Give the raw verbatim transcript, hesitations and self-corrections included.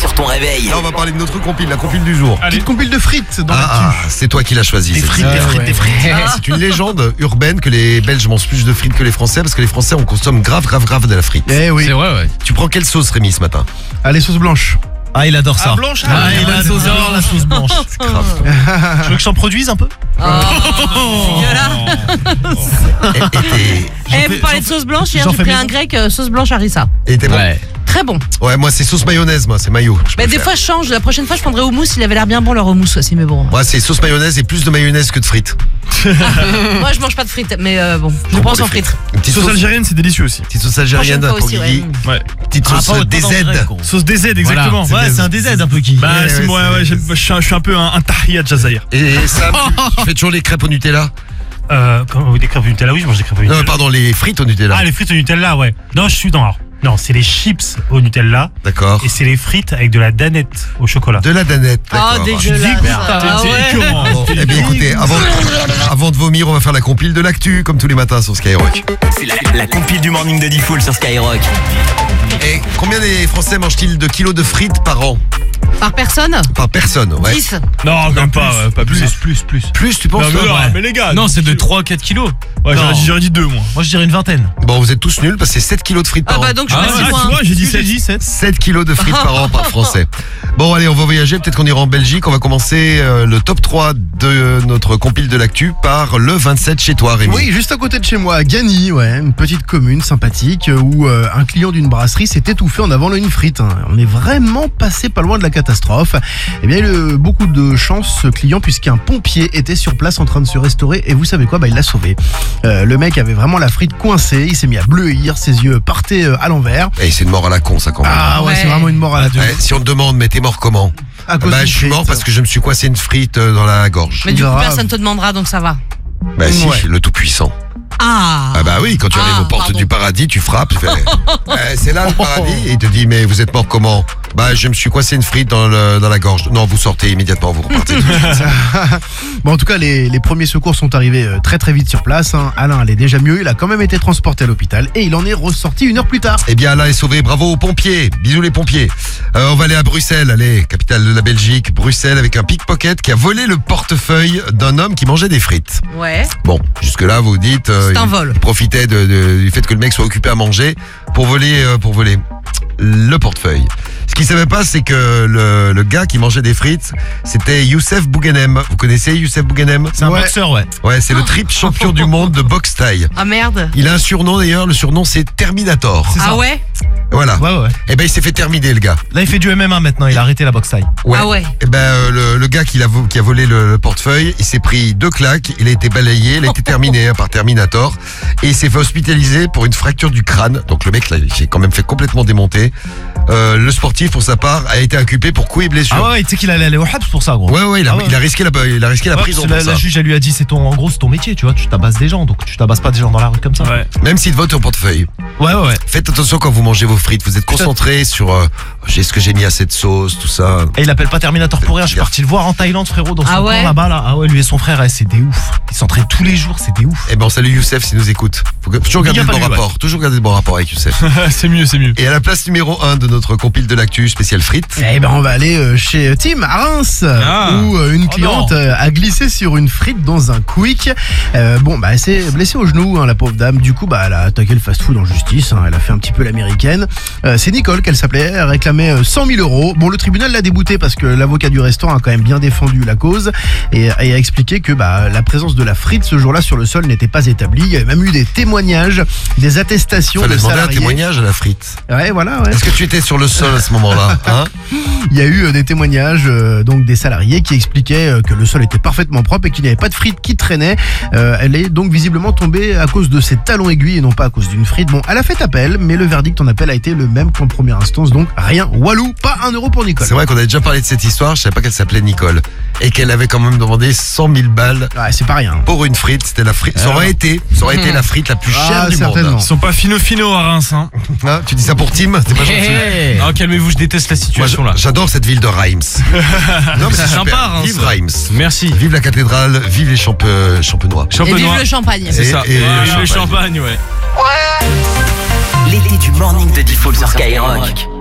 sur ton réveil. Là, on va parler de notre compile, la compile du jour. Petite compile de frites dans Ah, l'actu. ah, c'est toi qui l'as choisi. Des c'est frites, ça. des frites, des frites. C'est une légende urbaine que les Belges mangent plus de frites que les Français parce que les Français, on consomme grave, grave, grave de la frite. Eh oui. C'est vrai, ouais. Tu prends quelle sauce, Rémi, ce matin? Allez, sauce blanche. Ah, il adore ça. Ah, blanche, Ah, ah, il ouais, adore c'est ça. la sauce blanche. Grave. Tu veux que j'en produise un peu? Oh, Et- et t'es- Eh, vous parlez de sauce blanche, hier j'en j'ai fais pris maison. un grec euh, sauce blanche harissa. Et t'es bon? Ouais. Très bon. Ouais, moi, c'est sauce mayonnaise, moi, c'est mayo. je Mais des préfère. fois je change, la prochaine fois je prendrai houmous, il avait l'air bien bon leur houmous aussi, mais bon. Moi, c'est sauce mayonnaise et plus de mayonnaise que de frites. Moi je mange pas de frites, mais euh, bon, je Pour pense les en frites. Une petite Sauce sauce, algérienne, c'est délicieux aussi. petite sauce algérienne Prochaine fois pour aussi, Guigui. ouais. Ouais. Petite Ah, sauce pas autant D Z. d'engrais, con. Sauce D Z, exactement. Voilà. Ouais, c'est un D Z un peu qui. Bah, Ouais, c'est ouais, moi, c'est- ouais, j'aime- je suis un- je suis un peu un, un tahia de Jazaïr. Et Sam, tu, tu fais toujours les crêpes au Nutella? Euh, comment, des crêpes au Nutella, oui, je mange des crêpes au Nutella. Non, pardon, les frites au Nutella. Ah, les frites au Nutella, ouais. Non, je suis dans. alors, Non, c'est les chips au Nutella D'accord. et c'est les frites avec de la danette au chocolat. De la danette, Oh d'accord. dégueulasse. Ah C'est ouais. écœurant. Bon, eh bien écoutez, avant, avant de vomir, on va faire la compile de l'actu, comme tous les matins sur Skyrock. C'est la, la compile du morning de Diffoul sur Skyrock. Et combien des Français mangent-ils de kilos de frites par an? Par personne Par personne, ouais. dix. Non, même pas, ouais, pas plus. plus, plus. Plus, tu penses Non, mais, toi? non, Ouais. mais les gars. Non, c'est de trois à quatre kilos. Ouais, j'aurais Non. dit, j'aurais dit deux, moi. Moi, je dirais une vingtaine. Bon, vous êtes tous nuls parce que c'est sept kilos de frites Ah par bah an. donc je suis Ah, pas si ah, loin. tu vois, j'ai dit J'ai sept. dit sept. sept kilos de frites par an par Français. Bon, allez, on va voyager. Peut-être qu'on ira en Belgique. On va commencer euh, le top trois de notre compile de l'actu par le vingt-sept chez toi, Rémi. Oui, juste à côté de chez moi, à Gagny, ouais, une petite commune sympathique euh, où euh, un client d'une brasserie s'est étouffé en avant une frite. hein. On est vraiment passé pas loin de la catastrophe. Eh bien, il a eu beaucoup de chance, ce client, puisqu'un pompier était sur place en train de se restaurer. Et vous savez quoi? Bah, il l'a sauvé. Euh, le mec avait vraiment la frite coincée. Il s'est mis à bleuir, ses yeux partaient euh, à l'envers. Et c'est une mort à la con, ça, quand même. Ah ouais, Ouais. c'est vraiment une mort à la deux. Ouais, si on te demande, mais t'es mort comment? À cause Bah, d'une je suis mort frite. parce que je me suis coincé une frite euh, dans la gorge. Mais du coup Grave. personne te demandera donc ça va. Bah, si, Ouais. le tout-puissant. Ah. Ah bah oui, quand tu Ah, arrives aux portes pardon. du paradis, tu frappes, tu fais Eh, c'est là le paradis, et il te dit mais vous êtes mort comment? Bah je me suis coincé une frite dans, le, dans la gorge. Non, vous sortez immédiatement, vous repartez. Bon, en tout cas, les, les premiers secours sont arrivés euh, très très vite sur place. hein. Alain allait déjà mieux, il a quand même été transporté à l'hôpital et il en est ressorti une heure plus tard. Eh bien Alain est sauvé, bravo aux pompiers, bisous les pompiers. Euh, on va aller à Bruxelles, allez, capitale de la Belgique, Bruxelles, avec un pickpocket qui a volé le portefeuille d'un homme qui mangeait des frites. Ouais. Bon, jusque là vous dites, euh, C'est un il- vol. il profitait de- de- du fait que le mec soit occupé à manger pour voler, euh, pour voler le portefeuille. Ce qu'il savait pas, c'est que le, le gars qui mangeait des frites, c'était Youssef Bouganem. Vous connaissez Youssef Bouganem? C'est un Ouais. boxeur, ouais. Ouais, c'est le triple champion du monde de boxe thaï. Ah merde. Il a un surnom d'ailleurs, le surnom c'est Terminator. Ah ouais. Voilà. Ouais, ouais. Et ben il s'est fait terminer le gars. Là, il fait du M M A maintenant. Il a arrêté la boxe taille. Ah ouais. Et ben euh, le, le gars qui, l'a vo- qui a volé le, le portefeuille, il s'est pris deux claques, il a été balayé, il a été terminé hein, par Terminator et il s'est fait hospitaliser pour une fracture du crâne. Donc le mec là, il s'est quand même fait complètement démonter. Euh, le sportif pour sa part a été inculpé pour coups et blessures. Ah ouais, tu sais qu'il allait aller au Habs pour ça, gros. Ouais ouais, il a, Ah ouais. il a risqué la il a risqué la Ouais, prison parce que pour la, la ça. juge, elle lui a dit, c'est ton, en gros, c'est ton métier, tu vois. Tu tabasses des gens, donc tu tabasses pas des gens dans la rue comme ça. Ouais. Même s'il te vote au portefeuille. Ouais, ouais, ouais. Faites attention quand vous mangez vos frites, vous êtes concentré sur euh, j'ai ce que j'ai mis à cette sauce, tout ça. Et il appelle pas Terminator pour rien. Je suis parti le voir en Thaïlande, frérot, dans son Ah ouais camp là-bas, là. Ah ouais, lui et son frère, ouais, c'est des ouf. Ils s'entraînent tous les jours, c'est des ouf. Eh ben salut Youssef s'il nous écoute. Faut que- toujours Big garder up le à bon lui, ouais. rapport, toujours garder le bon rapport avec Youssef. C'est mieux, c'est mieux. Et à la place numéro un de notre compile de l'actu spécial frites. Eh ben, on va aller euh, chez Tim à Reims, Ah. où euh, une Oh cliente non. euh, a glissé sur une frite dans un quick. Euh, bon, bah, elle s'est blessée au genou, hein, la pauvre dame. Du coup, bah, elle a attaqué le fast-food en justice. hein. Elle a fait un petit peu l'américaine. Euh, c'est Nicole qu'elle s'appelait. Elle réclamait euh, cent mille euros. Bon, le tribunal l'a déboutée parce que l'avocat du restaurant a quand même bien défendu la cause et, et a expliqué que bah, la présence de la frite ce jour-là sur le sol n'était pas établie. Il y avait même eu des témoignages, des attestations Fallait de demander un salariés. témoignage à la frite. Ouais, voilà, ouais. Est-ce que tu étais sur le sol à ce moment-là hein? Il y a eu euh, des témoignages euh, donc des salariés qui expliquaient euh, que le sol était parfaitement propre et qu'il n'y avait pas de frite qui traînait. Euh, elle est donc visiblement tombée à cause de ses talons aiguilles et non pas à cause d'une frite. Bon, elle a fait appel, mais le verdict en appel a été le même qu'en première instance, donc rien. Walou, pas un euro pour Nicole. C'est vrai qu'on avait déjà parlé de cette histoire, je savais pas qu'elle s'appelait Nicole. Et qu'elle avait quand même demandé cent mille balles Ouais, c'est pas rien. pour une frite. C'était la frite. Ça aurait été, ça aurait été la frite la plus Ah, chère du certainement. monde. Ils sont pas fino fino à Reims, hein. Hein, tu dis ça pour Tim? C'est pas gentil. Hey. Ah, calmez-vous, je déteste la Moi, situation là. j'adore cette ville de Reims. Non, mais C'est sympa, super. Reims. Vive Reims. Merci. Vive la cathédrale, vive les champe- champenois. Et Champenois. vive le champagne. C'est Et- ça. et Et le le champagne. champagne, ouais. L'été du morning de Diffoul sur Skyrock.